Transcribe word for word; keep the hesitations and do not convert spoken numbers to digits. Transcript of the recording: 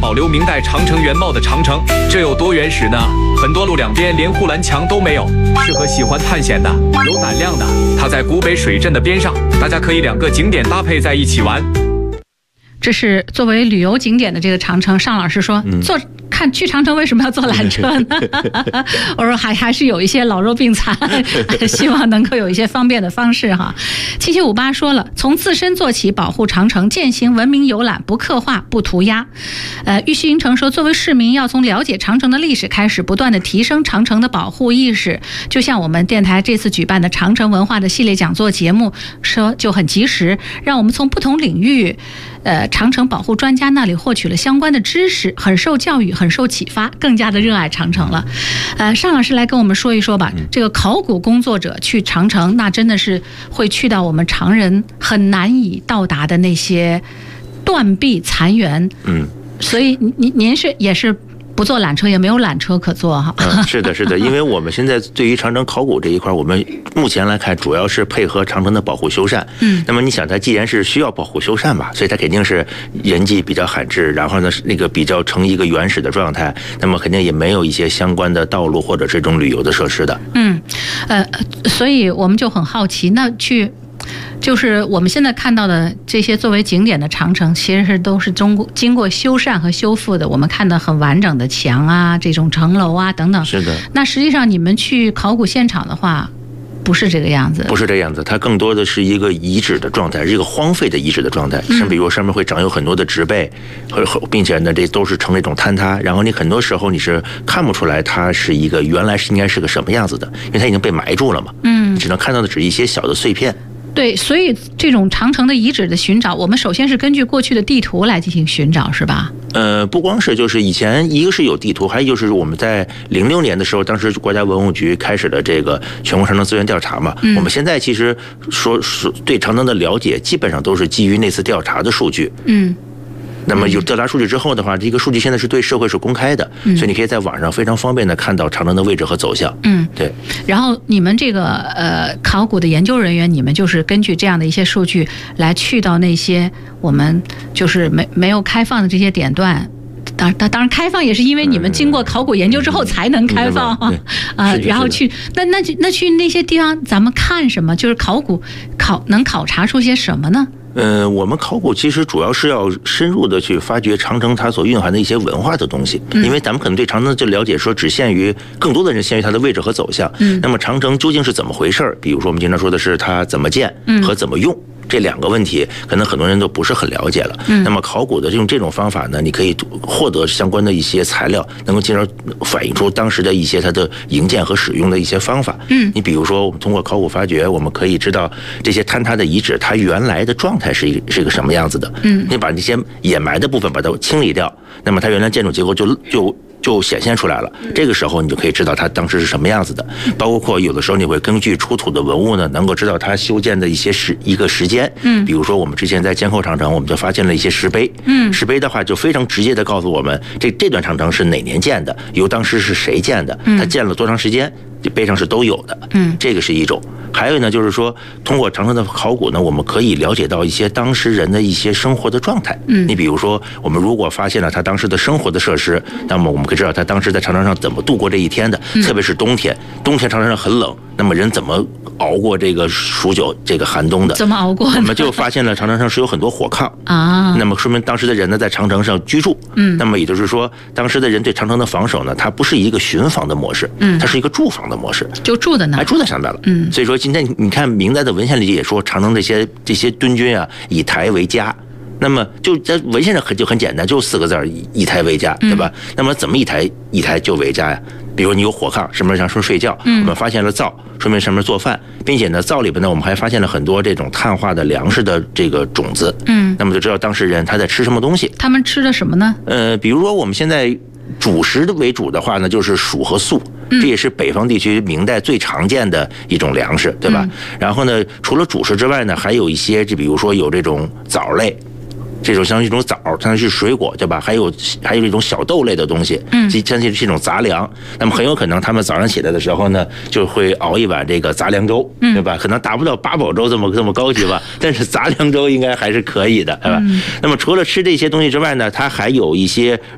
保留明代长城原貌的长城，这有多原始呢？很多路两边连护栏墙都没有，适合喜欢探险的、有胆量的。它在古北水镇的边上，大家可以两个景点搭配在一起玩。 这是作为旅游景点的这个长城，尚老师说，嗯、坐看去长城为什么要坐缆车呢？我说还还是有一些老弱病残，希望能够有一些方便的方式哈。七七五八说了，从自身做起，保护长城，践行文明游览，不刻画，不涂鸦。呃，玉溪银城说，作为市民，要从了解长城的历史开始，不断的提升长城的保护意识。就像我们电台这次举办的长城文化的系列讲座节目说，就很及时，让我们从不同领域。呃，长城保护专家那里获取了相关的知识，很受教育，很受启发，更加的热爱长城了。呃，尚老师来跟我们说一说吧，嗯、这个考古工作者去长城，那真的是会去到我们常人很难以到达的那些断壁残垣。嗯，所以您您是也是。不坐缆车也没有缆车可坐哈。 嗯，是的，是的，因为我们现在对于长城考古这一块，我们目前来看主要是配合长城的保护修缮。嗯，那么你想，它既然是需要保护修缮吧，所以它肯定是人迹比较罕至，然后呢，那个比较成一个原始的状态，那么肯定也没有一些相关的道路或者这种旅游的设施的。嗯， 呃，所以我们就很好奇，那去。就是我们现在看到的这些作为景点的长城，其实是都是中国经过修缮和修复的。我们看到很完整的墙啊，这种城楼啊等等。 是的。 那实际上你们去考古现场的话，不是这个样子。 不是这样子，它更多的是一个遗址的状态，是一个荒废的遗址的状态。像比如上面会长有很多的植被，和并且呢，这都是呈那种坍塌。然后你很多时候你是看不出来它是一个原来是应该是个什么样子的，因为它已经被埋住了嘛。嗯。你只能看到的只是一些小的碎片。 对，所以这种长城的遗址的寻找，我们首先是根据过去的地图来进行寻找，是吧？ 呃，不光是，就是以前一个是有地图，还有就是我们在零六年的时候，当时国家文物局开始了这个全国长城资源调查嘛。嗯、我们现在其实说是对长城的了解，基本上都是基于那次调查的数据。嗯。那么有调查数据之后的话，这个数据现在是对社会是公开的，嗯、所以你可以在网上非常方便的看到长城的位置和走向。嗯，对。 然后你们这个呃考古的研究人员，你们就是根据这样的一些数据来去到那些我们就是没没有开放的这些点段。当当当然，开放也是因为你们经过考古研究之后才能开放啊、嗯呃，然后去那那那去那些地方，咱们看什么？就是考古考能考察出些什么呢？ 呃，我们考古其实主要是要深入的去发掘长城它所蕴含的一些文化的东西，嗯、因为咱们可能对长城就了解说只限于更多的人限于它的位置和走向。嗯，那么长城究竟是怎么回事？比如说我们经常说的是它怎么建和怎么用。嗯这两个问题可能很多人都不是很了解了。嗯，那么考古的用这种方法呢，你可以获得相关的一些材料，能够进而反映出当时的一些它的营建和使用的一些方法。嗯，你比如说我们通过考古发掘，我们可以知道这些坍塌的遗址它原来的状态是一是一个什么样子的。嗯，你把那些掩埋的部分把它清理掉，那么它原来建筑结构就就。就显现出来了，这个时候你就可以知道它当时是什么样子的。包括有的时候你会根据出土的文物呢，能够知道它修建的一些时一个时间。嗯，比如说我们之前在监后长城，我们就发现了一些石碑。嗯，石碑的话就非常直接的告诉我们，这这段长城是哪年建的，由当时是谁建的，它建了多长时间，这碑上是都有的。嗯，这个是一种。还有呢，就是说通过长城的考古呢，我们可以了解到一些当时人的一些生活的状态。嗯，你比如说我们如果发现了他当时的生活的设施，那么我们可以知道他当时在长城上怎么度过这一天的。嗯、特别是冬天，冬天长城上很冷，那么人怎么熬过这个数九这个寒冬的？ 怎么熬过？ 我们就发现了长城上是有很多火炕啊。那么说明当时的人呢在长城上居住。嗯，那么也就是说，当时的人对长城的防守呢，它不是一个巡防的模式，嗯，它是一个驻防的模式， 就住在那， 哎，住在上面了。嗯，所以说今天你看明代的文献里也说，长城这些这些敦军啊，以台为家。那么就在文献上很就很简单，就四个字儿，以台为家，对吧？嗯、那么怎么一台一台就为家呀？比如你有火炕，上面上说睡觉，嗯、我们发现了灶，说明上面做饭，并且呢，灶里边呢，我们还发现了很多这种碳化的粮食的这个种子。嗯，那么就知道当事人他在吃什么东西。 他们吃的什么呢？ 呃，比如说我们现在主食为主的话呢，就是黍和粟。这也是北方地区明代最常见的一种粮食，对吧？嗯、然后呢，除了主食之外呢，还有一些，就比如说有这种枣类，这种像一种枣，它是水果，对吧？还有还有一种小豆类的东西，嗯，相信是一种杂粮。那么很有可能他们早上起来的时候呢，就会熬一碗这个杂粮粥，嗯、对吧？可能达不到八宝粥这么这么高级吧，但是杂粮粥应该还是可以的，对吧？嗯、那么除了吃这些东西之外呢，它还有一些